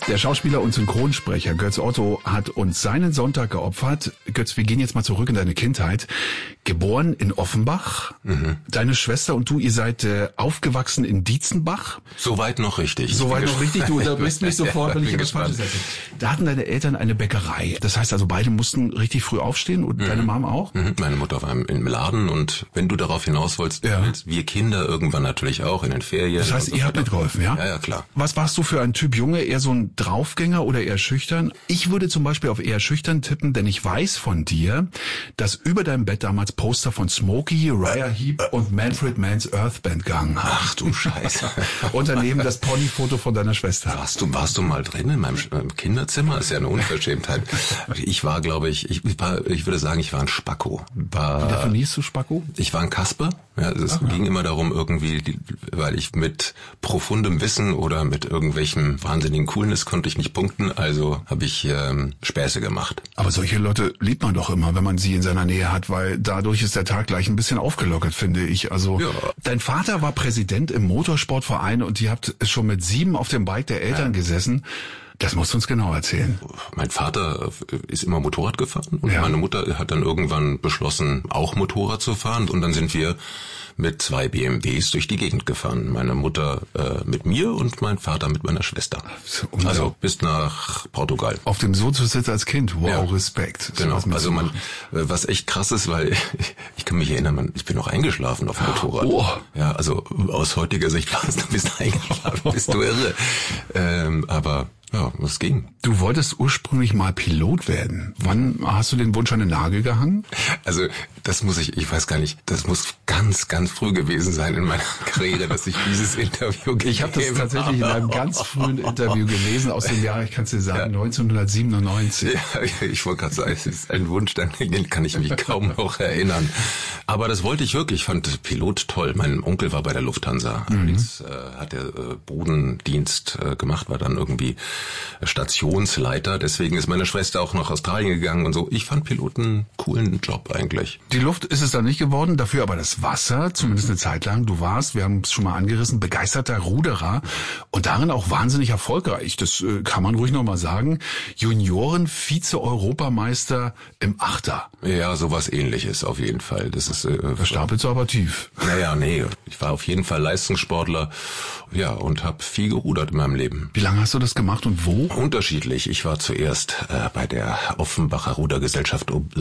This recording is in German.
Der Schauspieler und Synchronsprecher Götz Otto hat uns seinen Sonntag geopfert. Götz, wir gehen jetzt mal zurück in deine Kindheit. Geboren in Offenbach. Deine Schwester und du, ihr seid aufgewachsen in Dietzenbach. Soweit noch richtig. Soweit noch richtig. Du unterbrichst mich sofort, wenn ich etwas Falsches erzähle. Da hatten deine Eltern eine Bäckerei. Das heißt also, beide mussten richtig früh aufstehen und deine Mom auch? Meine Mutter war im Laden und wenn du darauf hinaus willst, wir Kinder irgendwann natürlich auch in den Ferien. Das heißt, ihr habt mitgeholfen, ja? Ja, klar. Was warst du für ein Typ Junge? Eher so ein Draufgänger oder eher schüchtern? Ich würde zum Beispiel auf eher schüchtern tippen, denn ich weiß von dir, dass über deinem Bett damals Poster von Smokey, Uriah Heep und Manfred Mann's Earth Band gehangen haben. Ach du Scheiße. Und daneben das Ponyfoto von deiner Schwester. Warst du mal drin in meinem Kinderzimmer? Das ist ja eine Unverschämtheit. Ich war, glaube ich würde sagen, ich war ein Spacko. Wie definierst du Spacko? Ich war ein Kasper. Ja, es ging immer darum, irgendwie, weil ich mit profundem Wissen oder mit irgendwelchem wahnsinnigen Coolness konnte ich nicht punkten, also habe ich Späße gemacht. Aber solche Leute liebt man doch immer, wenn man sie in seiner Nähe hat, weil dadurch ist der Tag gleich ein bisschen aufgelockert, finde ich. Also Dein Vater war Präsident im Motorsportverein und ihr habt schon mit 7 auf dem Bike der Eltern gesessen. Das musst du uns genau erzählen. Mein Vater ist immer Motorrad gefahren und meine Mutter hat dann irgendwann beschlossen, auch Motorrad zu fahren. Und dann sind wir mit 2 BMWs durch die Gegend gefahren. Meine Mutter mit mir und mein Vater mit meiner Schwester. Also bis nach Portugal. Auf dem Sohn zu sitzen als Kind, wow, Respekt. Genau, also was echt krass ist, weil ich kann mich erinnern, ich bin noch eingeschlafen auf dem Motorrad. Oh. Ja, also aus heutiger Sicht war es, du bist eingeschlafen, bist du irre. Aber ja, was ging? Du wolltest ursprünglich mal Pilot werden. Wann hast du den Wunsch an den Nagel gehangen? Also das ich weiß gar nicht, das muss ganz, ganz früh gewesen sein in meiner Karriere, dass ich dieses Interview gegeben habe. Ich habe das tatsächlich in einem ganz frühen Interview gelesen, aus dem Jahr, ich kann es dir sagen, 1997. Ja, ich wollte gerade sagen, es ist ein Wunsch, an den kann ich mich kaum noch erinnern. Aber das wollte ich wirklich, ich fand Pilot toll. Mein Onkel war bei der Lufthansa, allerdings hat er Bodendienst gemacht, war dann irgendwie Stationsleiter, deswegen ist meine Schwester auch nach Australien gegangen und so. Ich fand Piloten einen coolen Job eigentlich. Die Luft ist es dann nicht geworden, dafür aber das Wasser, zumindest eine Zeit lang. Du warst, wir haben es schon mal angerissen, begeisterter Ruderer und darin auch wahnsinnig erfolgreich. Das kann man ruhig nochmal sagen. Junioren-Vize-Europameister im Achter. Ja, sowas Ähnliches auf jeden Fall. Das ist das stapelst du aber tief. Naja, nee, ich war auf jeden Fall Leistungssportler, ja, und habe viel gerudert in meinem Leben. Wie lange hast du das gemacht und wo? Unterschiedlich. Ich war zuerst bei der Offenbacher Rudergesellschaft